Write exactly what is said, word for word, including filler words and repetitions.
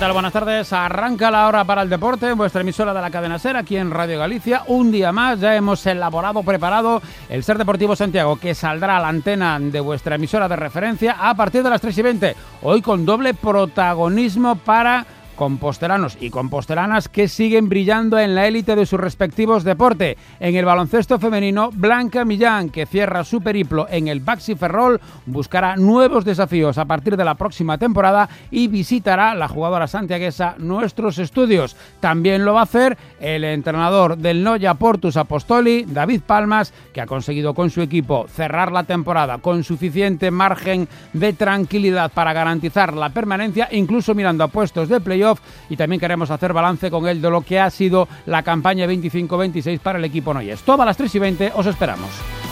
tal? Buenas tardes. Arranca la hora para el deporte en vuestra emisora de la cadena SER, aquí en Radio Galicia. Un día más ya hemos elaborado, preparado el SER Deportivo Santiago, que saldrá a la antena de vuestra emisora de referencia a partir de las tres y veinte. Hoy con doble protagonismo para compostelanos y compostelanas que siguen brillando en la élite de sus respectivos deportes. En el baloncesto femenino, Blanca Millán, que cierra su periplo en el Baxi Ferrol, buscará nuevos desafíos a partir de la próxima temporada y visitará la jugadora santiaguesa nuestros estudios. También lo va a hacer el entrenador del Noia Portus Apostoli, David Palmas, que ha conseguido con su equipo cerrar la temporada con suficiente margen de tranquilidad para garantizar la permanencia, incluso mirando a puestos de playoff. Y también queremos hacer balance con él de lo que ha sido la campaña veinticinco veintiséis para el equipo Noyes. Todas las tres y veinte os esperamos.